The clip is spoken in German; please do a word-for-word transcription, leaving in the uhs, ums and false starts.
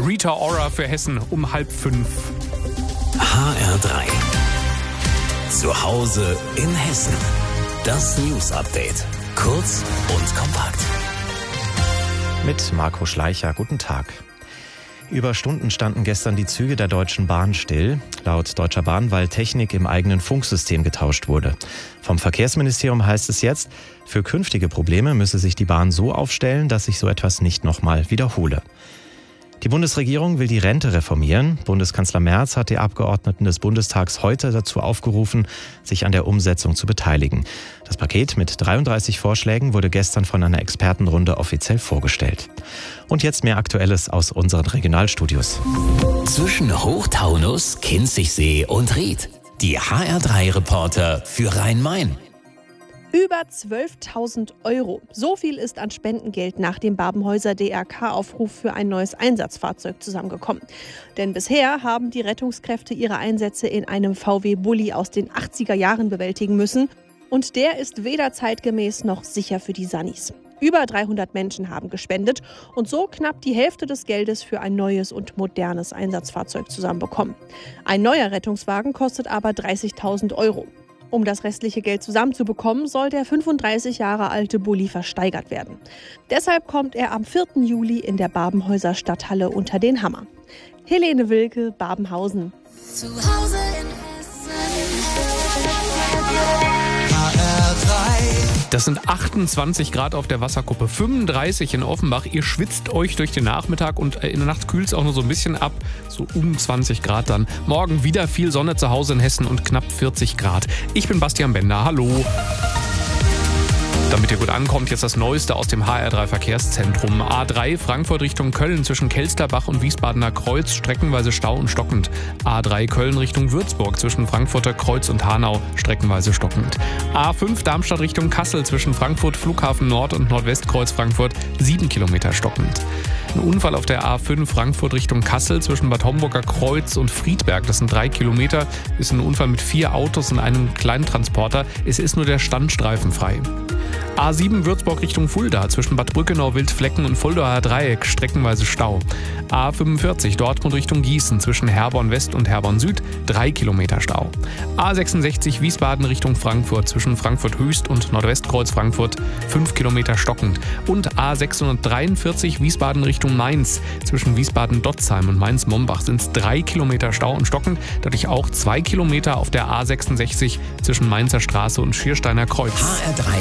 Rita Ora für Hessen um halb fünf. H R drei. Zu Hause in Hessen. Das News Update. Kurz und kompakt. Mit Marco Schleicher. Guten Tag. Über Stunden standen gestern die Züge der Deutschen Bahn still. Laut Deutscher Bahn, weil Technik im eigenen Funksystem getauscht wurde. Vom Verkehrsministerium heißt es jetzt, für künftige Probleme müsse sich die Bahn so aufstellen, dass sich so etwas nicht nochmal wiederhole. Die Bundesregierung will die Rente reformieren. Bundeskanzler Merz hat die Abgeordneten des Bundestags heute dazu aufgerufen, sich an der Umsetzung zu beteiligen. Das Paket mit dreiunddreißig Vorschlägen wurde gestern von einer Expertenrunde offiziell vorgestellt. Und jetzt mehr Aktuelles aus unseren Regionalstudios. Zwischen Hochtaunus, Kinzigsee und Ried. Die H R drei Reporter für Rhein-Main. Über zwölftausend Euro. So viel ist an Spendengeld nach dem Babenhäuser D R K-Aufruf für ein neues Einsatzfahrzeug zusammengekommen. Denn bisher haben die Rettungskräfte ihre Einsätze in einem V W-Bulli aus den achtziger Jahren bewältigen müssen. Und der ist weder zeitgemäß noch sicher für die Sannis. Über dreihundert Menschen haben gespendet und so knapp die Hälfte des Geldes für ein neues und modernes Einsatzfahrzeug zusammenbekommen. Ein neuer Rettungswagen kostet aber dreißigtausend Euro. Um das restliche Geld zusammenzubekommen, soll der fünfunddreißig Jahre alte Bulli versteigert werden. Deshalb kommt er am vierten Juli in der Babenhäuser Stadthalle unter den Hammer. Helene Wilke, Babenhausen. Zu Hause in H R drei. Das sind achtundzwanzig Grad auf der Wasserkuppe, fünfunddreißig in Offenbach. Ihr schwitzt euch durch den Nachmittag und in der Nacht kühlt es auch nur so ein bisschen ab, so um zwanzig Grad dann. Morgen wieder viel Sonne zu Hause in Hessen und knapp vierzig Grad. Ich bin Bastian Bender, hallo. Damit ihr gut ankommt, jetzt das Neueste aus dem H R drei Verkehrszentrum. A drei Frankfurt Richtung Köln zwischen Kelsterbach und Wiesbadener Kreuz, streckenweise Stau und stockend. A drei Köln Richtung Würzburg zwischen Frankfurter Kreuz und Hanau, streckenweise stockend. A fünf Darmstadt Richtung Kassel zwischen Frankfurt Flughafen Nord und Nordwestkreuz Frankfurt, sieben Kilometer stockend. Ein Unfall auf der A fünf Frankfurt Richtung Kassel zwischen Bad Homburger Kreuz und Friedberg, das sind drei Kilometer, ist ein Unfall mit vier Autos und einem Kleintransporter. Es ist nur der Standstreifen frei. A sieben Würzburg Richtung Fulda zwischen Bad Brückenau, Wildflecken und Fuldaer Dreieck, streckenweise Stau. A fünfundvierzig Dortmund Richtung Gießen zwischen Herborn West und Herborn Süd, drei Kilometer Stau. A sechsundsechzig Wiesbaden Richtung Frankfurt zwischen Frankfurt Höchst und Nordwestkreuz Frankfurt, fünf Kilometer stockend. Und A sechshundertdreiundvierzig Wiesbaden Richtung Mainz zwischen Wiesbaden-Dotzheim und Mainz-Mombach sind es drei Kilometer Stau und stockend, dadurch auch zwei Kilometer auf der A sechsundsechzig zwischen Mainzer Straße und Schiersteiner Kreuz. H R drei